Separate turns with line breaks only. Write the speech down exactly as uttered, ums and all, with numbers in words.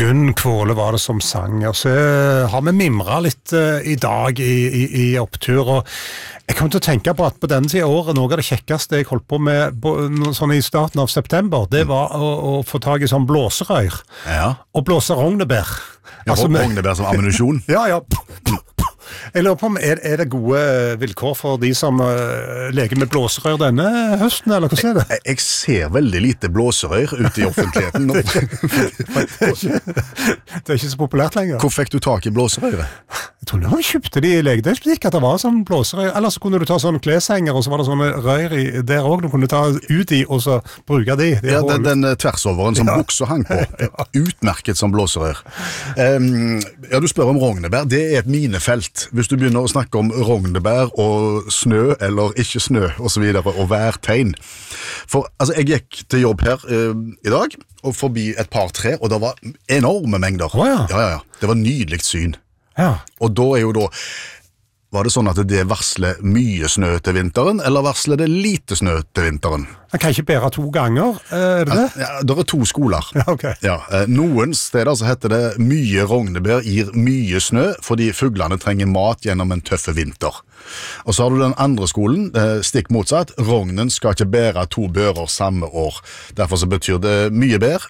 Gunn Kvåle var det som sang, og så har vi mimret litt uh, i dag i, i, i opptur, og jeg kom til å tenke på at på denne tiden av året, noe av det kjekkeste jeg holdt på med på, sånn i starten av september, det var å, å få tag i sånn blåserøyr,
ja.
og blåse rognebær.
Ja, altså, rognebær som ammunisjon?
Ja, ja. Jeg lurer på om er, er det gode vilkår for de som uh, leker med blåserør denne høsten, eller hva er det?
Jeg, jeg ser veldig lite blåserør ute i offentligheten nå.
det, er ikke, det er ikke så populært lenger.
Hvor fikk du tak i blåserøret?
Jeg tror nå kjøpte de i legedelsbutikk at det var sånn blåserør, eller så kunne du ta sånn kleshenger, og så var det sånne røyr i, der også, du kunne ta ut i, og så bruke de. de
ja, den, den tversoveren som ja. Bukser hang på, ja. Utmerket som blåserør. Um, ja, du spør om rognebær, det er et minefelt. Hvis du begynner å snakke om rognebær og snø eller ikke snø og så videre, og værtegn. For altså, jeg gikk til jobb her uh, i dag, og forbi et par tre, og det var enorme mengder.
Oh, ja.
Ja, ja, ja. Det var nydelig syn.
Ja.
Og da er jo da, var det sånn at det varsler mye snø til vinteren, eller varsler det lite snø til vinteren?
Man kan ikke bære to ganger, er det det?
Ja, det er to skoler.
Ja, ok.
Ja, noen steder så heter det mye rognebær gir mye snø, fordi fuglene trenger mat gjennom en tøffe vinter. Og så har du den andre skolen, stikk motsatt, rognen skal ikke bære to bører samme år. Derfor så betyr det mye bær,